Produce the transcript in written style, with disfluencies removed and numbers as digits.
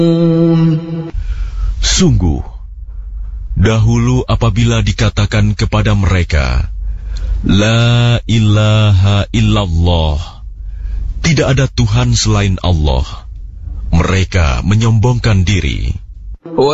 Sungguh, dahulu apabila dikatakan kepada mereka, La ilaha illallah, tidak ada Tuhan selain Allah, mereka menyombongkan diri.